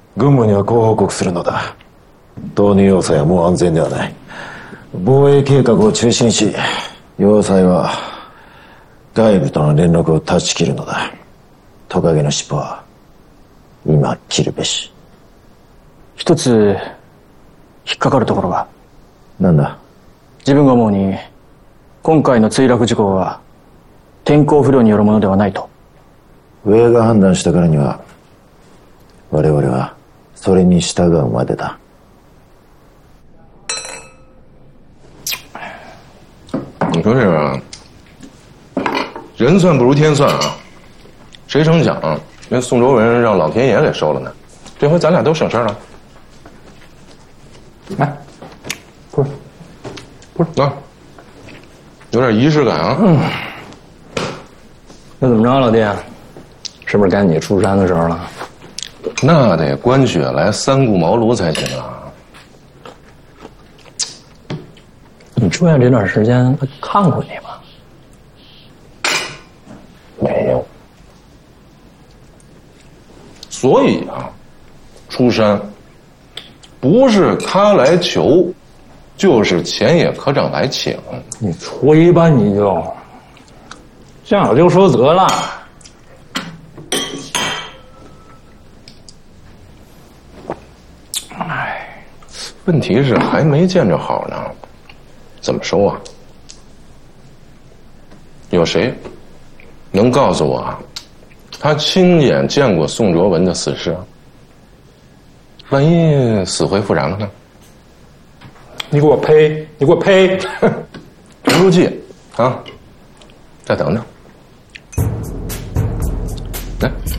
軍務にはご報告するのだ。投入要塞はもう安全ではない。防衛計画を中心し、要塞は外部との連絡を断ち切るのだ。トカゲの尻尾は今切るべし。 一つ引っかかるところが。 なんだ？ 自分が思うに今回の墜落事故は天候不良によるものではないと。 上が判断したからには我々はそれに従うまでだ。 你说这个人算不如天算啊！谁成想那宋卓文让老天爷给收了呢？这回咱俩都省事了。 来，不是， 啊，有点仪式感啊。 那怎么着，老弟？是不是该你出山的时候了？ 那得关雪来三顾茅庐才行啊！ 你住院这段时间，他看过你吗？没有。 所以啊，出山不是他来求，就是前野科长来请。 你吹吧，你就向小舅说得了。 哎，问题是还没见着好呢，怎么收啊？有谁能告诉我他亲眼见过宋卓文的死尸？万一死灰复燃了呢？ 你给我呸！你给我呸！ 沉住气啊！再等等，来。